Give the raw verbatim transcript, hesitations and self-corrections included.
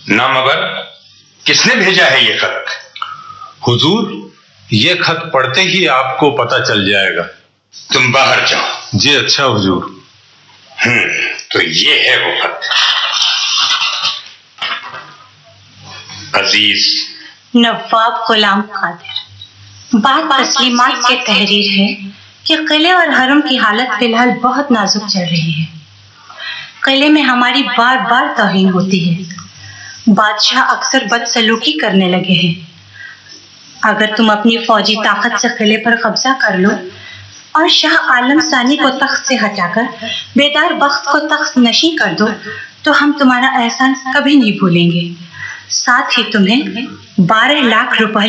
नामवर, किसने भेजा है ये खत? हुजूर, ये खत पढ़ते ही आपको पता चल जाएगा। तुम बाहर जाओ। जी अच्छा हुजूर। हम्म तो ये है वो खत। अजीज नवाब गुलाम कादिर, बात तस्लीमात के तहरीर है कि किले और हरम की हालत फिलहाल बहुत नाजुक चल रही है। किले में हमारी बार बार तौहीन होती है। बादशाह अक्सर बदसलूकी करने लगे हैं। अगर तुम अपनी फौजी ताकत से किले पर कब्जा कर लो और शाह आलम सानी को तख्त से हटाकर बेदार बख्त को तख्त नशी कर दो तो हम तुम्हारा एहसान कभी नहीं भूलेंगे। साथ ही तुम्हें बारह लाख रुपए